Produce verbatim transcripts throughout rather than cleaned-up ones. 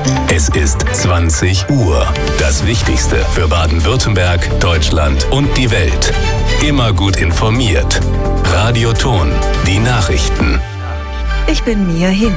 Es ist zwanzig Uhr. Das Wichtigste für Baden-Württemberg, Deutschland und die Welt. Immer gut informiert. Radio Ton, die Nachrichten. Ich bin Mia Hin.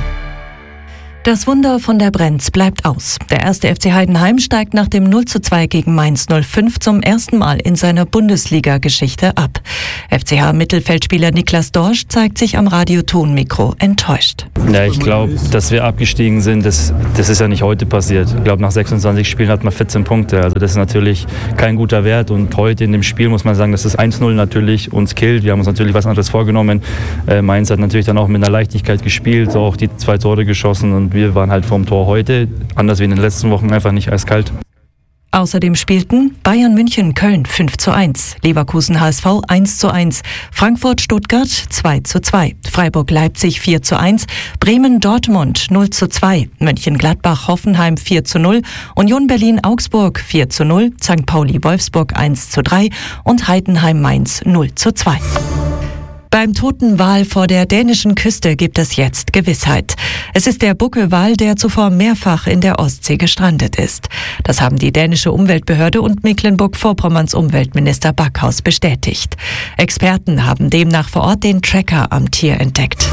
Das Wunder von der Brenz bleibt aus. Der erste F C Heidenheim steigt nach dem null zu zwei gegen Mainz null fünf zum ersten Mal in seiner Bundesliga-Geschichte ab. F C H-Mittelfeldspieler Niklas Dorsch zeigt sich am Radio-Ton-Mikro enttäuscht. Ja, ich glaube, dass wir abgestiegen sind, das, das ist ja nicht heute passiert. Ich glaube, nach sechsundzwanzig Spielen hat man vierzehn Punkte. Also das ist natürlich kein guter Wert. Und heute in dem Spiel muss man sagen, dass das eins null natürlich uns killt. Wir haben uns natürlich was anderes vorgenommen. Äh, Mainz hat natürlich dann auch mit einer Leichtigkeit gespielt, so auch die zwei Tore geschossen. Und wir waren halt vorm Tor heute, anders wie in den letzten Wochen, einfach nicht eiskalt. Außerdem spielten Bayern München Köln fünf zu eins, Leverkusen H S V eins zu eins, Frankfurt Stuttgart zwei zu zwei, Freiburg Leipzig vier zu eins, Bremen Dortmund null zu zwei, Mönchengladbach Hoffenheim vier zu null, Union Berlin Augsburg vier zu null, Sankt Pauli Wolfsburg eins zu drei und Heidenheim Mainz null zu zwei. Beim toten Wal vor der dänischen Küste gibt es jetzt Gewissheit. Es ist der Buckelwal, der zuvor mehrfach in der Ostsee gestrandet ist. Das haben die dänische Umweltbehörde und Mecklenburg-Vorpommerns Umweltminister Backhaus bestätigt. Experten haben demnach vor Ort den Tracker am Tier entdeckt.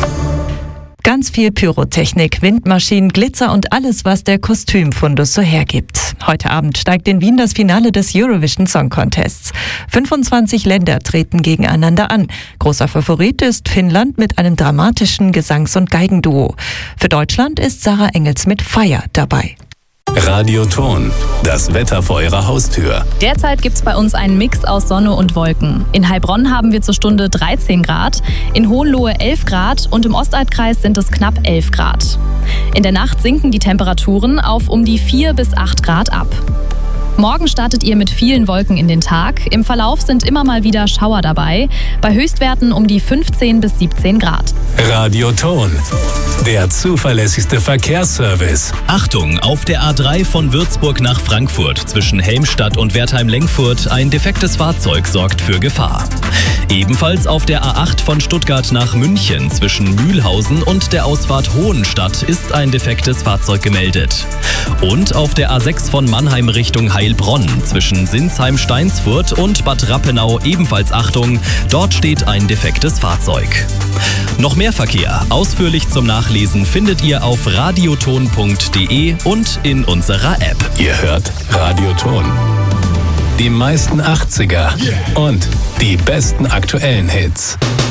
Ganz viel Pyrotechnik, Windmaschinen, Glitzer und alles, was der Kostümfundus so hergibt. Heute Abend steigt in Wien das Finale des Eurovision Song Contests. fünfundzwanzig Länder treten gegeneinander an. Großer Favorit ist Finnland mit einem dramatischen Gesangs- und Geigenduo. Für Deutschland ist Sarah Engels mit Fire dabei. Radio Ton, das Wetter vor Ihrer Haustür. Derzeit gibt es bei uns einen Mix aus Sonne und Wolken. In Heilbronn haben wir zur Stunde dreizehn Grad, in Hohenlohe elf Grad und im Ostalbkreis sind es knapp elf Grad. In der Nacht sinken die Temperaturen auf um die vier bis acht Grad ab. Morgen startet ihr mit vielen Wolken in den Tag. Im Verlauf sind immer mal wieder Schauer dabei, bei Höchstwerten um die fünfzehn bis siebzehn Grad. Radio Ton, der zuverlässigste Verkehrsservice. Achtung, auf der A drei von Würzburg nach Frankfurt zwischen Helmstadt und Wertheim-Lenkfurt ein defektes Fahrzeug sorgt für Gefahr. Ebenfalls auf der A acht von Stuttgart nach München zwischen Mühlhausen und der Ausfahrt Hohenstadt ist ein defektes Fahrzeug gemeldet. Und auf der A sechs von Mannheim Richtung Heilbronn zwischen Sinsheim-Steinsfurt und Bad Rappenau ebenfalls Achtung, dort steht ein defektes Fahrzeug. Noch mehr Verkehr, ausführlich zum Nachlesen, findet ihr auf radioton punkt de und in unserer App. Ihr hört Radio Ton. Die meisten achtziger und die besten aktuellen Hits.